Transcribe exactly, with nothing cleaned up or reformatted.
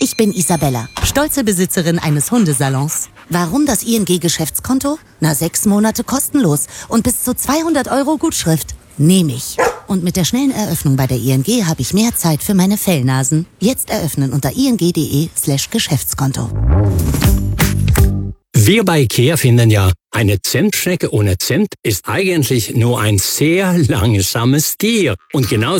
Ich bin Isabella, stolze Besitzerin eines Hundesalons. Warum das I N G-Geschäftskonto? Na, sechs Monate kostenlos und bis zu zweihundert Euro Gutschrift. Nehme ich. Und mit der schnellen Eröffnung bei der I N G habe ich mehr Zeit für meine Fellnasen. Jetzt eröffnen unter ing.de slash Geschäftskonto. Wir bei IKEA finden ja, eine Zimtschnecke ohne Zimt ist eigentlich nur ein sehr langsames Tier. Und genau